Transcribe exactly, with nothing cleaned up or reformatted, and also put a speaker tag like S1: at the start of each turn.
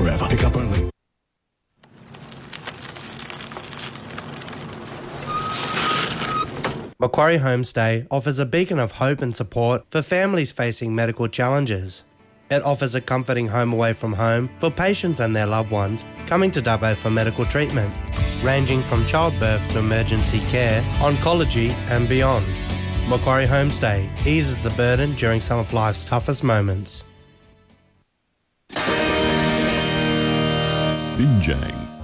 S1: forever. Pick up only.
S2: Macquarie Homestay offers a beacon of hope and support for families facing medical challenges. It offers a comforting home away from home for patients and their loved ones coming to Dubbo for medical treatment, ranging from childbirth to emergency care, oncology and beyond. Macquarie Homestay eases the burden during some of life's toughest moments.
S3: Binjang.